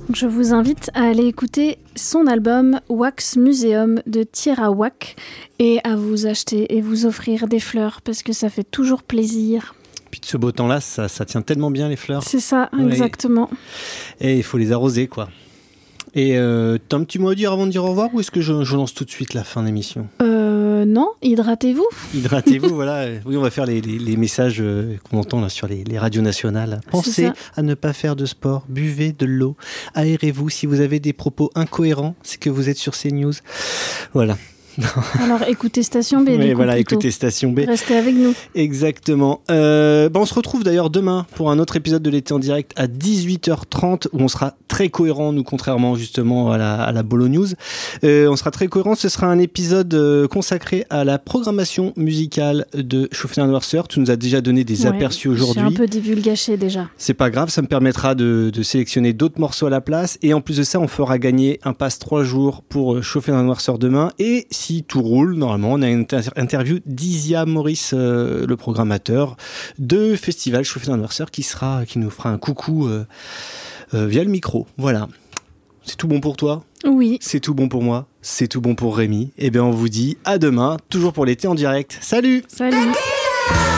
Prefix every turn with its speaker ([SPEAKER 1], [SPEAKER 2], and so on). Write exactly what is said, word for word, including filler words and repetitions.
[SPEAKER 1] Je vous invite à aller écouter son album Wax Museum de Tierra Whack et à vous acheter et vous offrir des fleurs parce que ça fait toujours plaisir.
[SPEAKER 2] Puis de ce beau temps-là, ça, ça tient tellement bien les fleurs.
[SPEAKER 1] C'est ça,
[SPEAKER 2] ouais.
[SPEAKER 1] Exactement.
[SPEAKER 2] Et il faut les arroser, quoi. Et euh, t'as un petit mot à dire avant de dire au revoir ou est-ce que je, je lance tout de suite la fin d'émission ?
[SPEAKER 1] Euh, non, hydratez-vous.
[SPEAKER 2] Hydratez-vous, voilà. Oui, on va faire les, les, les messages euh, qu'on entend là, sur les, les radios nationales. Pensez à ne pas faire de sport, buvez de l'eau, aérez-vous. Si vous avez des propos incohérents, c'est que vous êtes sur CNews. Voilà.
[SPEAKER 1] Alors écoutez Station B.
[SPEAKER 2] Mais
[SPEAKER 1] du coup,
[SPEAKER 2] voilà,
[SPEAKER 1] plutôt.
[SPEAKER 2] écoutez Station B.
[SPEAKER 1] Restez avec nous.
[SPEAKER 2] Exactement. Euh, bah on se retrouve d'ailleurs demain pour un autre épisode de l'été en direct à dix-huit heures trente où on sera très cohérent, nous, contrairement justement à la, à la Bolo News. Euh, on sera très cohérent. Ce sera un épisode euh, consacré à la programmation musicale de Chauffer Anniversaire. Tu nous as déjà donné des
[SPEAKER 1] ouais,
[SPEAKER 2] aperçus aujourd'hui.
[SPEAKER 1] J'ai un peu divulgaché déjà.
[SPEAKER 2] C'est pas grave, ça me permettra de, de sélectionner d'autres morceaux à la place. Et en plus de ça, on fera gagner un pass trois jours pour Chauffer Anniversaire demain. Et si tout roule, normalement, on a une inter- interview d'Isia Maurice, euh, le programmateur de Festival Chauffer Anniversaire, qui sera, qui nous fera un coucou euh, euh, via le micro. Voilà. C'est tout bon pour toi ?
[SPEAKER 1] Oui.
[SPEAKER 2] C'est tout bon pour moi ? C'est tout bon pour Rémi ? Eh bien, on vous dit à demain, toujours pour l'été en direct. Salut !
[SPEAKER 1] Salut.